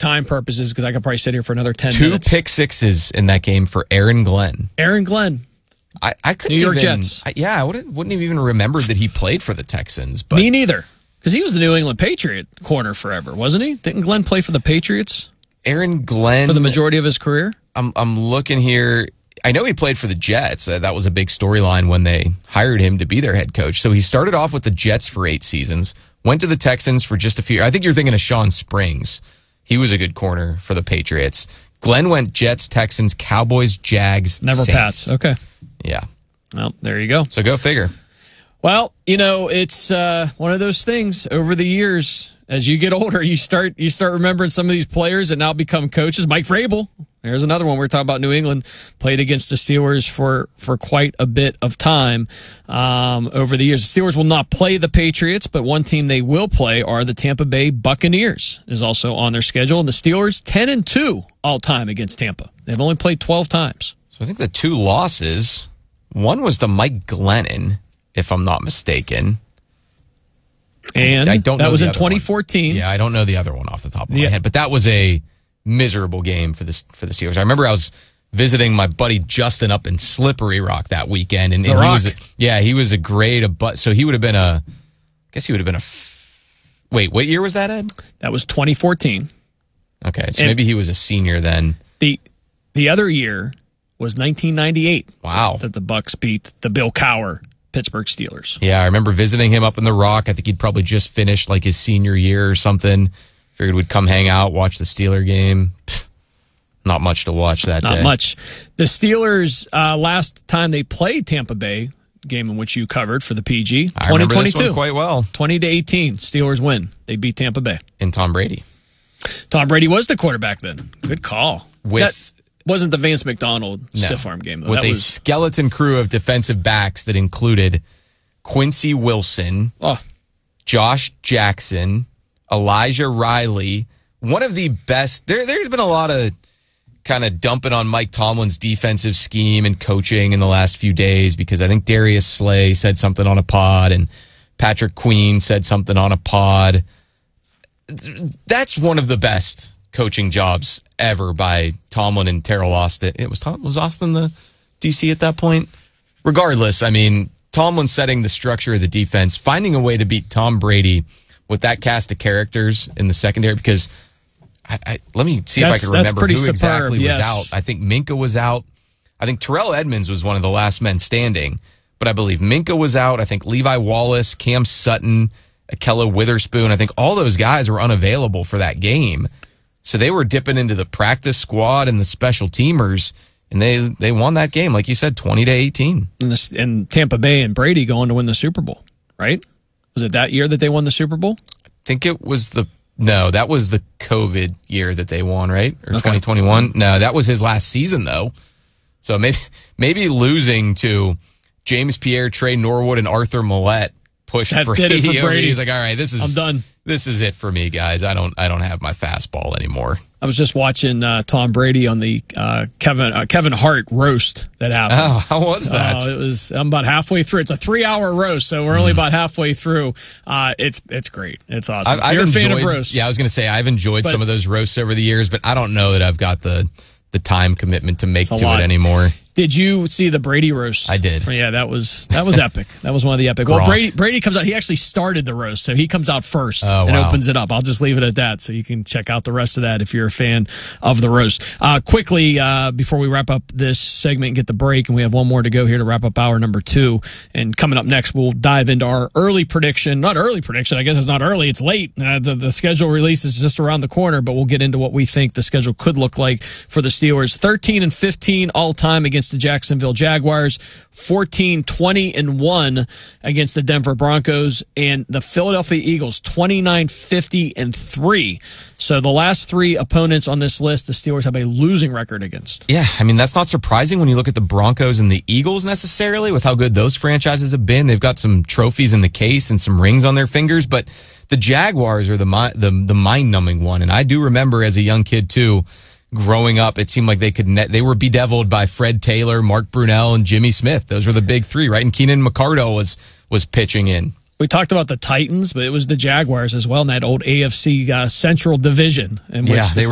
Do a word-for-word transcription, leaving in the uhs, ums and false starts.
time purposes, because I could probably sit here for another ten Two minutes. Two pick sixes in that game for Aaron Glenn. Aaron Glenn. I, I couldn't New York even, Jets. I, yeah, I wouldn't, wouldn't have even remembered that he played for the Texans. But Me neither. Because he was the New England Patriot corner forever, wasn't he? Didn't Glenn play for the Patriots? Aaron Glenn. For the majority of his career? I'm, I'm looking here. I know he played for the Jets. Uh, that was a big storyline when they hired him to be their head coach. So he started off with the Jets for eight seasons, went to the Texans for just a few. I think you're thinking of Sean Springs. He was a good corner for the Patriots. Glenn went Jets, Texans, Cowboys, Jags, Never Saints. pass. Okay. Yeah. Well, there you go. So go figure. Well, you know, it's uh, one of those things over the years. As you get older, you start you start remembering some of these players that now become coaches. Mike Vrabel, there's another one. We were talking about New England, played against the Steelers for, for quite a bit of time um, over the years. The Steelers will not play the Patriots, but one team they will play are the Tampa Bay Buccaneers, is also on their schedule. And the Steelers, ten and two all time against Tampa. They've only played twelve times. So I think the two losses, one was to Mike Glennon, if I'm not mistaken. And I don't know that was the in other twenty fourteen. One. Yeah, I don't know the other one off the top of my Yeah. head, but that was a miserable game for the for the Steelers. I remember I was visiting my buddy Justin up in Slippery Rock that weekend, and, and The he Rock. was a, yeah, he was a great but so he would have been a I guess he would have been a f- wait, what year was that, Ed? That was twenty fourteen. Okay, so And- maybe he was a senior then. The the other year was nineteen ninety-eight. Wow. That the Bucks beat the Bill Cowher Pittsburgh Steelers. Yeah, I remember visiting him up in the Rock. I think he'd probably just finished like his senior year or something. Figured we'd come hang out, watch the Steeler game. Pfft, not much to watch that Not day. much. The Steelers, uh, last time they played Tampa Bay, game in which you covered for the P G, I remember this one twenty twenty-two. quite well. twenty to eighteen. Steelers win. They beat Tampa Bay. And Tom Brady. Tom Brady was the quarterback then. Good call. With that wasn't the Vance McDonald no, stiff arm game, though. With that a was, skeleton crew of defensive backs that included Quincy Wilson, oh, Josh Jackson, Elijah Riley. One of the best. There, there's been a lot of kind of dumping on Mike Tomlin's defensive scheme and coaching in the last few days because I think Darius Slay said something on a pod and Patrick Queen said something on a pod. That's one of the best coaching jobs ever by Tomlin and Terrell Austin. It was Tom, was Austin the D C at that point? Regardless, I mean, Tomlin setting the structure of the defense, finding a way to beat Tom Brady with that cast of characters in the secondary because I, I, let me see That's- if I can that's remember pretty who superb, exactly yes. was out. I think Minka was out. I think Terrell Edmonds was one of the last men standing, but I believe Minka was out. I think Levi Wallace, Cam Sutton, Akella Witherspoon, I think all those guys were unavailable for that game. So they were dipping into the practice squad and the special teamers, and they they won that game, like you said, twenty to eighteen. and, this, and Tampa Bay and Brady going to win the Super Bowl, right? Was it that year that they won the Super Bowl? I think it was the no, that was the COVID year that they won, right? Or Okay. twenty twenty-one. No, that was his last season though. So maybe maybe losing to James Pierre, Trey Norwood, and Arthur Millette pushed That did Brady. it for over. Brady. He's like, all right, this is I'm done. This is it for me, guys. I don't I don't have my fastball anymore. I was just watching uh, Tom Brady on the uh, Kevin uh, Kevin Hart roast that happened. Oh, how was that? Uh, it was. I'm about halfway through. It's a three hour roast, so we're only Mm. about halfway through. Uh, it's it's great. It's awesome. I've, If I've you're a fan enjoyed, of roasts. Yeah, I was going to say I've enjoyed But- some of those roasts over the years, but I don't know that I've got the the time commitment to make It's to a lot. it anymore. Did you see the Brady roast? I did. Yeah, that was that was epic. That was one of the epic. Well, Gronk. Brady Brady comes out. He actually started the roast, so he comes out first Oh, and wow. opens it up. I'll just leave it at that, so you can check out the rest of that if you're a fan of the roast. Uh, quickly, uh, before we wrap up this segment and get the break, and we have one more to go here to wrap up hour number two. And coming up next, we'll dive into our early prediction. Not early prediction. I guess it's not early. It's late. Uh, the, the schedule release is just around the corner, but we'll get into what we think the schedule could look like for the Steelers. thirteen and fifteen all time against the Jacksonville Jaguars, fourteen, twenty and one against the Denver Broncos, and the Philadelphia Eagles, twenty-nine, fifty and three. So the last three opponents on this list, the Steelers have a losing record against. Yeah, I mean, that's not surprising when you look at the Broncos and the Eagles necessarily with how good those franchises have been. They've got some trophies in the case and some rings on their fingers, but the Jaguars are the mi- the, the mind-numbing one. And I do remember as a young kid, too, growing up, it seemed like they could net, they were bedeviled by Fred Taylor, Mark Brunell, and Jimmy Smith. Those were the big three, right? And Keenan McCardle was was pitching in. We talked about the Titans, but it was the Jaguars as well in that old A F C uh, Central Division, in which Yeah, the they were